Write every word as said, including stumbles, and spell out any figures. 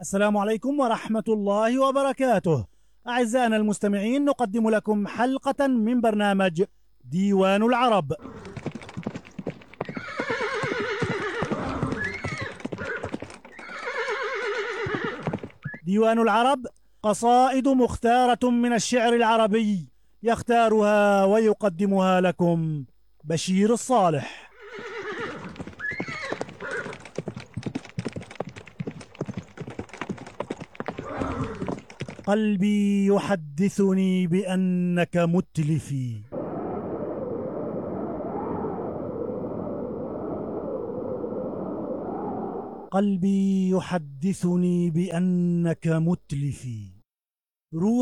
السلام عليكم ورحمة الله وبركاته. أعزائنا المستمعين، نقدم لكم حلقة من برنامج ديوان العرب. ديوان العرب قصائد مختارة من الشعر العربي، يختارها ويقدمها لكم بشير الصالح. قلبي يحدثني بأنك متلفي، قلبي يحدثني بأنك متلفي.